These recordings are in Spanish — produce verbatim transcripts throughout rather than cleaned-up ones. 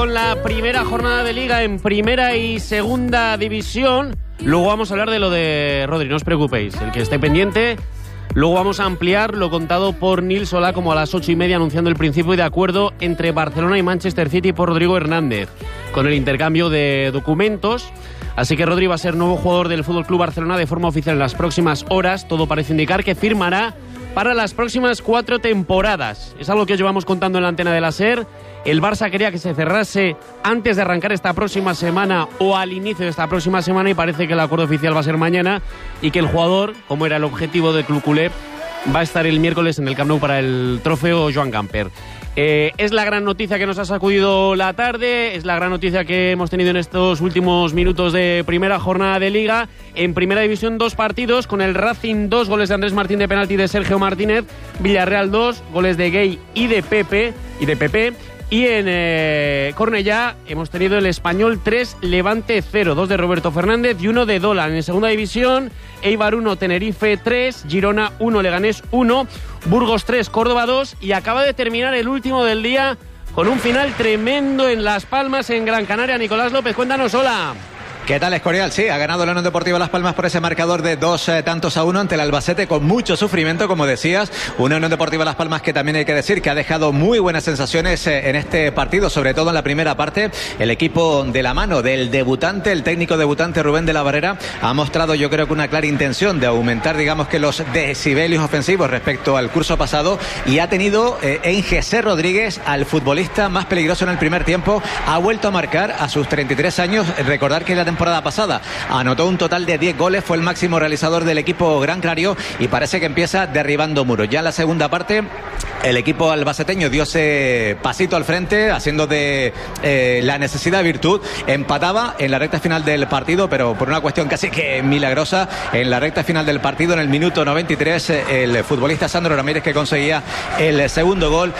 Con la primera jornada de Liga en primera y segunda división. Luego vamos a hablar de lo de Rodri, no os preocupéis, el que esté pendiente. Luego vamos a ampliar lo contado por Nil Solá como a las ocho y media, anunciando el principio de acuerdo entre Barcelona y Manchester City por Rodrigo Hernández, con el intercambio de documentos. Así que Rodri va a ser nuevo jugador del F C Barcelona de forma oficial en las próximas horas. Todo parece indicar que firmará para las próximas cuatro temporadas. Es algo que os llevamos contando en la antena de la SER. El Barça quería que se cerrase antes de arrancar esta próxima semana o al inicio de esta próxima semana, y parece que el acuerdo oficial va a ser mañana y que el jugador, como era el objetivo del Club culé, va a estar el miércoles en el Camp Nou para el trofeo Joan Gamper. Eh, es la gran noticia que nos ha sacudido la tarde, es la gran noticia que hemos tenido en estos últimos minutos de primera jornada de Liga. En primera división, dos partidos, con el Racing dos, goles de Andrés Martín de penalti de Sergio Martínez, Villarreal dos, goles de Gay y de Pepe, y de Pepe. Y en eh, Cornellá hemos tenido el Español tres, Levante cero, dos de Roberto Fernández y uno de Dolan. En segunda división, Eibar uno, Tenerife tres, Girona uno, Leganés uno, Burgos tres, Córdoba dos, y acaba de terminar el último del día con un final tremendo en Las Palmas, en Gran Canaria. Nicolás López, cuéntanos, hola. ¿Qué tal, Escorial? Sí, ha ganado la Unión Deportiva Las Palmas por ese marcador de dos eh, tantos a uno ante el Albacete, con mucho sufrimiento, como decías. Una Unión Deportiva Las Palmas que también hay que decir que ha dejado muy buenas sensaciones eh, en este partido, sobre todo en la primera parte. El equipo de la mano del debutante, el técnico debutante Rubén de la Barrera, ha mostrado, yo creo que una clara intención de aumentar, digamos que los decibelios ofensivos respecto al curso pasado, y ha tenido eh, en José Rodríguez al futbolista más peligroso en el primer tiempo. Ha vuelto a marcar a sus treinta y tres años. Recordar que la temporada pasada anotó un total de diez goles, fue el máximo realizador del equipo gran canario y parece que empieza derribando muros. Ya en la segunda parte el equipo albaceteño dio ese pasito al frente, haciendo de eh, la necesidad virtud. Empataba en la recta final del partido, pero por una cuestión casi que milagrosa, en la recta final del partido, en el minuto noventa y tres, el futbolista Sandro Ramírez, que conseguía el segundo gol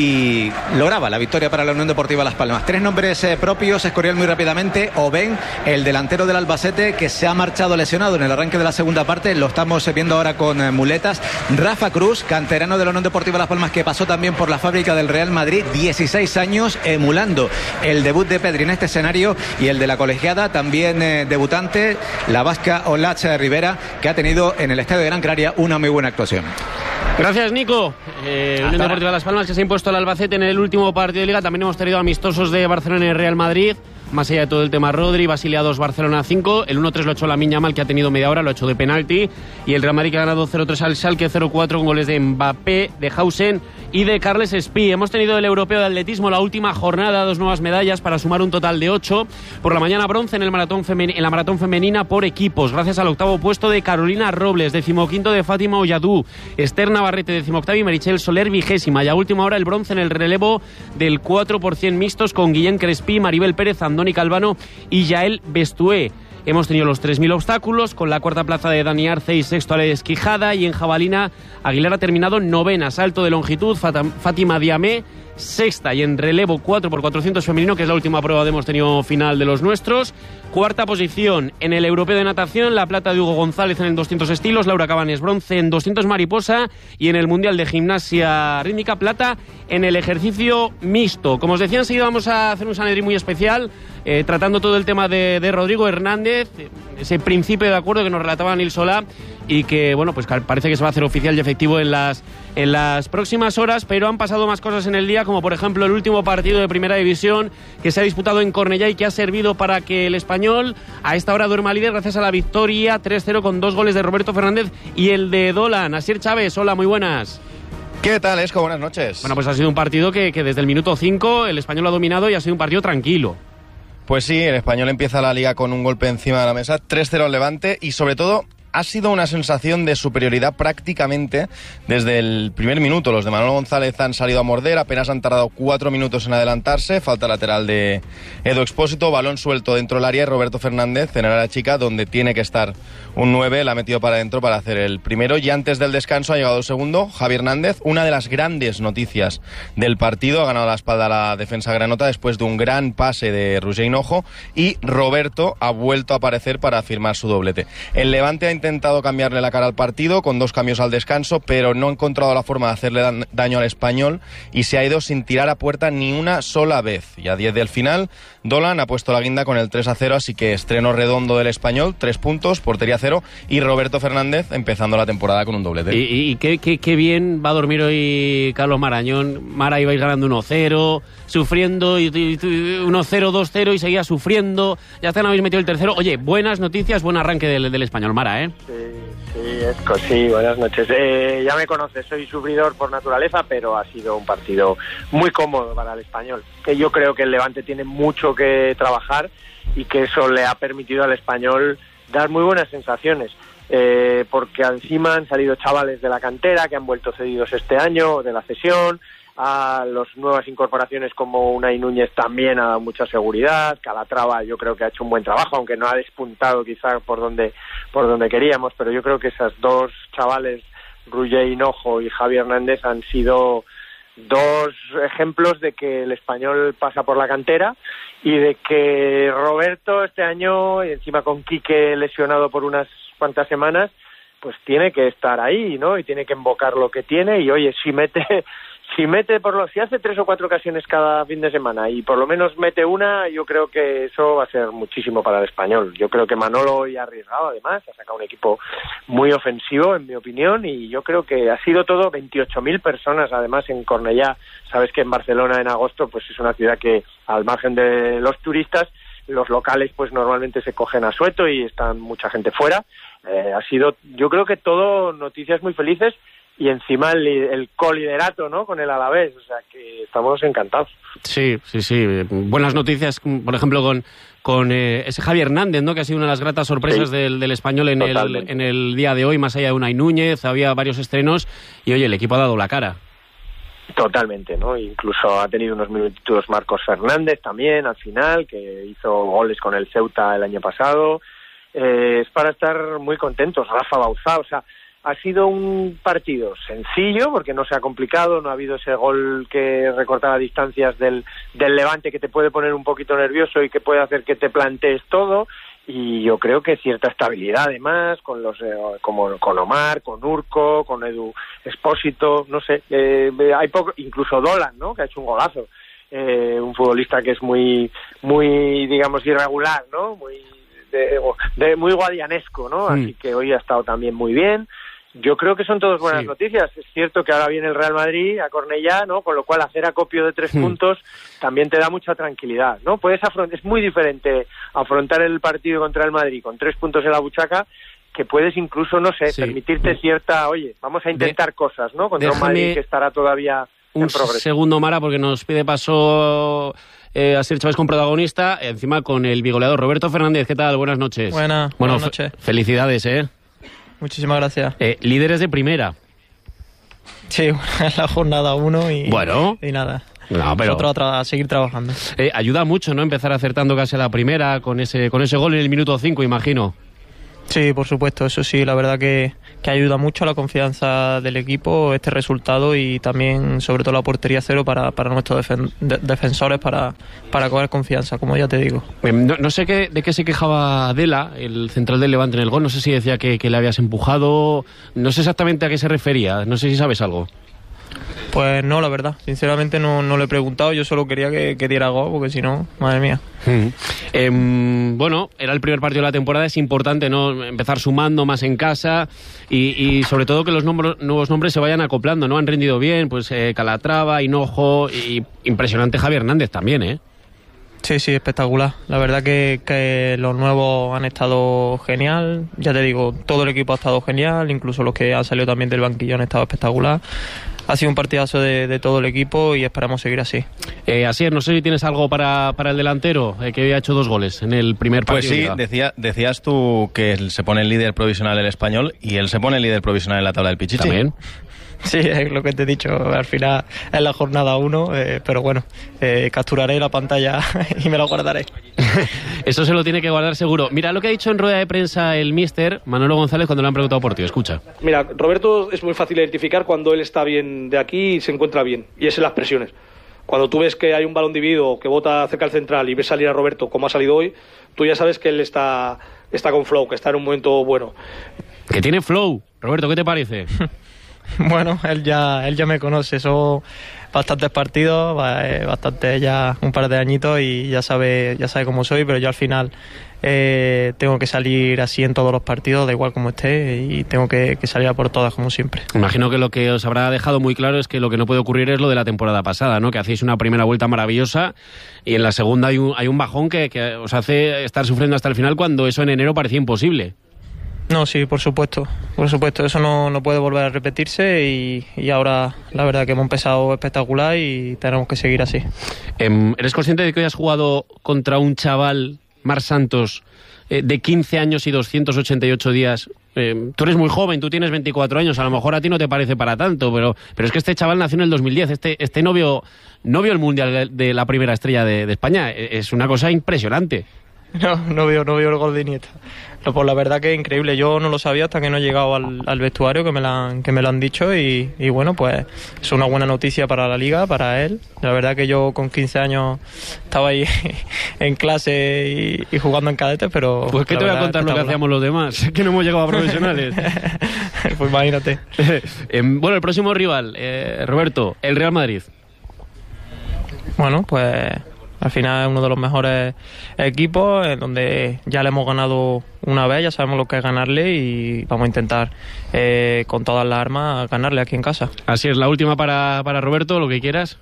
y lograba la victoria para la Unión Deportiva Las Palmas. Tres nombres eh, propios, Escorial, muy rápidamente. Oben, el delantero del Albacete, que se ha marchado lesionado en el arranque de la segunda parte, lo estamos viendo ahora con eh, muletas. Rafa Cruz, canterano de la Unión Deportiva Las Palmas, que pasó también por la fábrica del Real Madrid, dieciséis años, emulando el debut de Pedri en este escenario, y el de la colegiada, también eh, debutante, la vasca Olache Rivera, que ha tenido en el Estadio de Gran Canaria una muy buena actuación. Gracias, Nico. Eh, Unión Deportiva Las Palmas, que se ha impuesto al Albacete en el último partido de Liga. También hemos tenido amistosos de Barcelona y Real Madrid. Más allá de todo el tema Rodri, Basilea dos, Barcelona cinco. El uno tres lo ha hecho Lamine Yamal, que ha tenido media hora, lo ha hecho de penalti. Y el Real Madrid, que ha ganado cero tres al Schalke, cero cuatro, con goles de Mbappé, de Hausen y de Carles Espí. Hemos tenido el europeo de atletismo, la última jornada, dos nuevas medallas para sumar un total de ocho. Por la mañana, bronce en, el maratón femen- en la maratón femenina por equipos, gracias al octavo puesto de Carolina Robles, decimoquinto de Fátima Olladú, Esther Navarrete, decimoctava, y Merichel Soler, vigésima. Y a última hora, el bronce en el relevo del cuatro por cien mixtos, con Guillén Crespí, Maribel Pérez, Andoni Calvano y Yael Bestué. Hemos tenido los tres mil obstáculos, con la cuarta plaza de Dani Arce y sexto Alex Quijada, y en jabalina Aguilar ha terminado novena. Salto de longitud, Fátima Diamé, sexta, y en relevo cuatro por cuatrocientos femenino, que es la última prueba que hemos tenido final de los nuestros. Cuarta posición en el europeo de natación, la plata de Hugo González en el doscientos estilos, Laura Cabanes bronce en doscientos mariposa, y en el mundial de gimnasia rítmica, plata en el ejercicio mixto. Como os decía, enseguida vamos a hacer un Sanedrín muy especial, eh, tratando todo el tema de, de Rodrigo Hernández, ese principio de acuerdo que nos relataba Nil Solá, y que, bueno, pues parece que se va a hacer oficial y efectivo en las, en las próximas horas. Pero han pasado más cosas en el día, como por ejemplo el último partido de Primera División, que se ha disputado en Cornellá y que ha servido para que el Español a esta hora duerma líder gracias a la victoria tres cero, con dos goles de Roberto Fernández y el de Dolan. Asier Chávez, hola, muy buenas. ¿Qué tal, Esco? Buenas noches. Bueno, pues ha sido un partido que, que desde el minuto cinco el Español lo ha dominado, y ha sido un partido tranquilo. Pues sí, el Español empieza la Liga con un golpe encima de la mesa, tres cero al Levante, y sobre todo ha sido una sensación de superioridad prácticamente desde el primer minuto. Los de Manuel González han salido a morder, apenas han tardado cuatro minutos en adelantarse, falta lateral de Edu Expósito, balón suelto dentro del área, y Roberto Fernández en el área chica, donde tiene que estar un nueve, la ha metido para adentro para hacer el primero, y antes del descanso ha llegado el segundo, Javi Hernández, una de las grandes noticias del partido, ha ganado la espalda a la defensa granota después de un gran pase de Roger Hinojo, y Roberto ha vuelto a aparecer para firmar su doblete. El Levante ha intentado intentado cambiarle la cara al partido con dos cambios al descanso, pero no ha encontrado la forma de hacerle dan- daño al Español y se ha ido sin tirar a puerta ni una sola vez. Y a diez del final, Dolan ha puesto la guinda con el tres a cero, así que estreno redondo del Español, tres puntos, portería cero, y Roberto Fernández empezando la temporada con un doblete. Y, y, y qué, qué, qué bien va a dormir hoy Carlos Marañón. Mara iba a ir ganando uno cero, sufriendo, y, y uno cero, dos cero, y seguía sufriendo. Ya hasta no habéis metido el tercero. Oye, buenas noticias, buen arranque del, del Español, Mara, ¿eh? Sí, sí, Esco, sí, buenas noches. Eh, ya me conoces, soy sufridor por naturaleza, pero ha sido un partido muy cómodo para el Español. Que yo creo que el Levante tiene mucho que trabajar y que eso le ha permitido al Español dar muy buenas sensaciones. Eh, porque encima han salido chavales de la cantera que han vuelto cedidos este año, de la cesión. A las nuevas incorporaciones como Unai Núñez también ha dado mucha seguridad. Calatrava yo creo que ha hecho un buen trabajo, aunque no ha despuntado quizá por donde por donde queríamos, pero yo creo que esos dos chavales, Ruller Hinojo y Javi Hernández, han sido dos ejemplos de que el Español pasa por la cantera y de que Roberto este año, y encima con Quique lesionado por unas cuantas semanas, pues tiene que estar ahí, ¿no? Y tiene que invocar lo que tiene y, oye, si mete... Si mete por lo, si hace tres o cuatro ocasiones cada fin de semana y por lo menos mete una, yo creo que eso va a ser muchísimo para el Español. Yo creo que Manolo hoy ha arriesgado, además, ha sacado un equipo muy ofensivo, en mi opinión, y yo creo que ha sido todo veintiocho mil personas, además, en Cornellá. Sabes que en Barcelona en agosto pues es una ciudad que, al margen de los turistas, los locales pues normalmente se cogen a sueto y están mucha gente fuera. Eh, ha sido, yo creo que todo noticias muy felices. Y encima el, el coliderato, ¿no?, con el Alavés, o sea que estamos encantados. Sí, sí, sí. Buenas noticias, por ejemplo, con, con eh, ese Javi Hernández, ¿no?, que ha sido una de las gratas sorpresas sí. del, del Español en el, en el día de hoy, más allá de Unai Núñez, había varios estrenos y, oye, el equipo ha dado la cara. Totalmente, ¿no? Incluso ha tenido unos minutitos Marcos Fernández también, al final, que hizo goles con el Ceuta el año pasado. Eh, es para estar muy contentos. Rafa Bauzá, o sea... Ha sido un partido sencillo porque no se ha complicado, no ha habido ese gol que recortaba distancias del, del Levante que te puede poner un poquito nervioso y que puede hacer que te plantees todo, y yo creo que cierta estabilidad además con los eh, como con Omar, con Urco, con Edu Espósito, no sé, eh, hay poco, incluso Dolan, ¿no?, que ha hecho un golazo, eh, un futbolista que es muy muy digamos irregular, ¿no?, muy de, de muy guadianesco, ¿no? Mm. Así que hoy ha estado también muy bien. Yo creo que son todas buenas sí. noticias. Es cierto que ahora viene el Real Madrid a Cornellá, ¿no?, con lo cual hacer acopio de tres mm. puntos también te da mucha tranquilidad, ¿no? Puedes afrontar, es muy diferente afrontar el partido contra el Madrid con tres puntos en la buchaca, que puedes incluso, no sé, sí. permitirte cierta, oye, vamos a intentar de... cosas, ¿no?, contra Déjame... un Madrid que estará todavía en un progreso. Segundo, Mara, porque nos pide paso eh, a ser Chávez con protagonista, encima con el bigoleador Roberto Fernández. ¿Qué tal? Buenas noches. Buena, bueno, buenas noches. Fe- felicidades, ¿eh? Muchísimas gracias. Eh, líderes de primera. Sí, la jornada uno y, bueno. y nada. No, pero... Nosotros a, tra- a seguir trabajando. Eh, ayuda mucho, ¿no?, empezar acertando casi a la primera con ese, con ese gol en el minuto cinco, imagino. Sí, por supuesto, eso sí, la verdad que, que ayuda mucho a la confianza del equipo este resultado, y también sobre todo la portería cero para, para nuestros defen- de- defensores para, para coger confianza, como ya te digo. Eh, no, no sé qué, de qué se quejaba Adela, el central del Levante, en el gol, no sé si decía que, que le habías empujado, no sé exactamente a qué se refería, no sé si sabes algo. Pues no, la verdad, sinceramente no, no le he preguntado, yo solo quería que, que diera gol, porque si no, madre mía. Mm. Eh, bueno, era el primer partido de la temporada, es importante, ¿no?, empezar sumando más en casa y, y sobre todo que los nombres, nuevos nombres se vayan acoplando, ¿no? Han rendido bien, pues eh, Calatrava, Hinojo y impresionante Javi Hernández también, ¿eh? Sí, sí, espectacular. La verdad que, que los nuevos han estado genial. Ya te digo, todo el equipo ha estado genial, incluso los que han salido también del banquillo han estado espectacular. Ha sido un partidazo de, de todo el equipo y esperamos seguir así. Eh, Asier, no sé si tienes algo para, para el delantero, eh, que ha hecho dos goles en el primer partido. Pues sí, decía, decías tú que él se pone el líder provisional el Español y él se pone el líder provisional en la tabla del Pichichi. También. Sí, es lo que te he dicho, al final es la jornada uno, eh, pero bueno, eh, capturaré la pantalla y me la guardaré. Eso se lo tiene que guardar seguro. Mira lo que ha dicho en rueda de prensa el míster Manolo González cuando le han preguntado por ti, escucha. Mira, Roberto es muy fácil identificar cuando él está bien de aquí y se encuentra bien, y es en las presiones. Cuando tú ves que hay un balón dividido que bota cerca al central y ves salir a Roberto como ha salido hoy, tú ya sabes que él está, está con flow, que está en un momento bueno. Que tiene flow. Roberto, ¿qué te parece? Bueno, él ya él ya me conoce, son bastantes partidos, bastante ya un par de añitos y ya sabe ya sabe cómo soy, pero yo al final eh, tengo que salir así en todos los partidos, da igual como esté, y tengo que, que salir a por todas como siempre. Imagino que lo que os habrá dejado muy claro es que lo que no puede ocurrir es lo de la temporada pasada, ¿no? Que hacéis una primera vuelta maravillosa y en la segunda hay un, hay un bajón que, que os hace estar sufriendo hasta el final cuando eso en enero parecía imposible. No, sí, por supuesto, por supuesto, eso no, no puede volver a repetirse y, y ahora la verdad que hemos empezado espectacular y tenemos que seguir así. Eh, ¿Eres consciente de que hoy has jugado contra un chaval, Marc Santos, eh, de quince años y doscientos ochenta y ocho días? Eh, tú eres muy joven, tú tienes veinticuatro años, a lo mejor a ti no te parece para tanto, pero, pero es que este chaval nació en el dos mil diez, este, este no vio, no vio el Mundial de, de la primera estrella de, de España, es una cosa impresionante. No, no veo, no veo el gol de Iniesta. No, pues la verdad que es increíble. Yo no lo sabía hasta que no he llegado al, al vestuario, que me lo han, que me lo han dicho y, y bueno, pues es una buena noticia para la liga, para él. La verdad que yo con quince años estaba ahí en clase y, y jugando en cadetes, pero... Pues que te voy a contar lo que hacíamos los demás, que no hemos llegado a profesionales. Pues imagínate. eh, bueno, el próximo rival, eh, Roberto, el Real Madrid. Bueno, pues... Al final es uno de los mejores equipos, en donde ya le hemos ganado una vez, ya sabemos lo que es ganarle y vamos a intentar eh, con todas las armas ganarle aquí en casa. Así es, la última para, para Roberto, lo que quieras.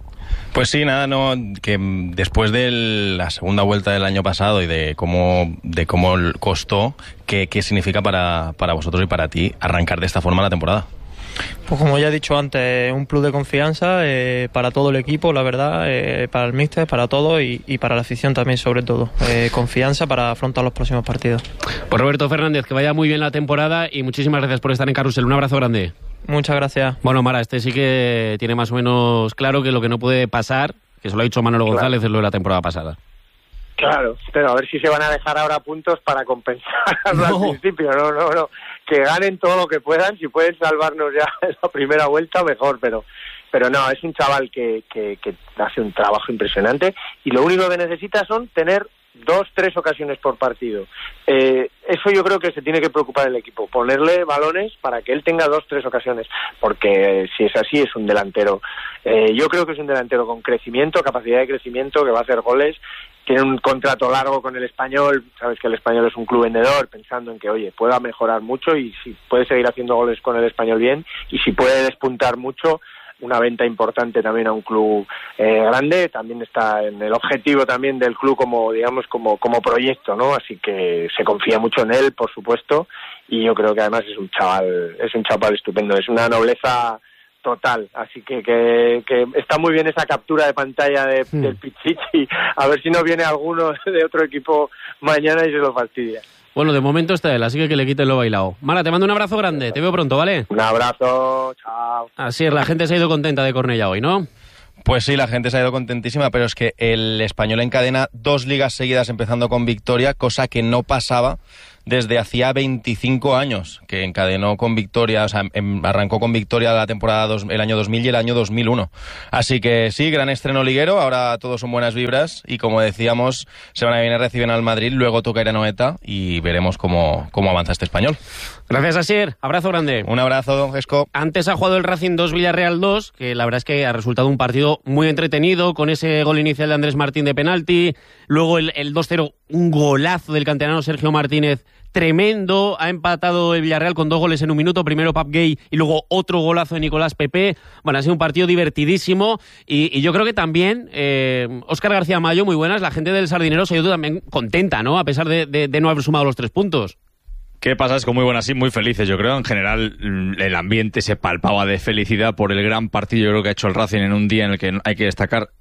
Pues sí, nada, no, que después de la segunda vuelta del año pasado y de cómo de cómo costó, ¿qué, qué significa para, para vosotros y para ti arrancar de esta forma la temporada? Pues como ya he dicho antes, un plus de confianza eh, para todo el equipo, la verdad, eh, para el míster, para todo y, y para la afición también, sobre todo. Eh, confianza para afrontar los próximos partidos. Pues Roberto Fernández, que vaya muy bien la temporada y muchísimas gracias por estar en Carrusel. Un abrazo grande. Muchas gracias. Bueno, Mara, este sí que tiene más o menos claro que lo que no puede pasar, que se lo ha dicho Manolo Claro. González, es lo de la temporada pasada. Claro, pero a ver si se van a dejar ahora puntos para compensar No. al principio. No, no, no. Que ganen todo lo que puedan. Si pueden salvarnos ya en la primera vuelta, mejor. Pero pero no, es un chaval que, que, que hace un trabajo impresionante y lo único que necesita son tener dos, tres ocasiones por partido. Eh, eso yo creo que se tiene que preocupar el equipo. Ponerle balones para que él tenga dos, tres ocasiones. Porque eh, si es así, es un delantero. Eh, yo creo que es un delantero con crecimiento, capacidad de crecimiento, que va a hacer goles. Tiene un contrato largo con el Español, sabes que el Español es un club vendedor, pensando en que, oye, pueda mejorar mucho y si puede seguir haciendo goles con el Español bien y si puede despuntar mucho, una venta importante también a un club eh, grande, también está en el objetivo también del club como, digamos, como, como proyecto, ¿no? Así que se confía mucho en él, por supuesto, y yo creo que además es un chaval, es un chaval estupendo, es una nobleza total, así que, que, que está muy bien esa captura de pantalla de, mm. del Pichichi, a ver si no viene alguno de otro equipo mañana y se lo fastidia. Bueno, de momento está él, así que que le quiten lo bailado. Mara, te mando un abrazo grande, te veo pronto, ¿vale? Un abrazo, chao. Así es, la gente se ha ido contenta de Cornellá hoy, ¿no? Pues sí, la gente se ha ido contentísima, pero es que el Español encadena dos ligas seguidas empezando con victoria, cosa que no pasaba desde hacía veinticinco años, que encadenó con victoria, o sea, em, arrancó con victoria la temporada dos, el año dos mil y el año dos mil uno. Así que sí, gran estreno liguero, ahora todos son buenas vibras y como decíamos, semana que viene reciben al Madrid, luego toca ir a Anoeta y veremos cómo, cómo avanza este Español. Gracias, Asier. Abrazo grande. Un abrazo, Esco. Antes ha jugado el Racing dos, Villarreal dos, que la verdad es que ha resultado un partido muy entretenido, con ese gol inicial de Andrés Martín de penalti, luego el, el dos cero, un golazo del canterano Sergio Martínez, tremendo, ha empatado el Villarreal con dos goles en un minuto, primero Pap Gay y luego otro golazo de Nicolás Pepe. Bueno, ha sido un partido divertidísimo y, y yo creo que también eh, Óscar García Mayo, muy buenas, la gente del Sardinero se ha ido también contenta, ¿no? A pesar de, de, de no haber sumado los tres puntos. ¿Qué pasa? Es que muy buenas, sí, muy felices, yo creo. En general, el ambiente se palpaba de felicidad por el gran partido, yo creo, que ha hecho el Racing en un día en el que hay que destacar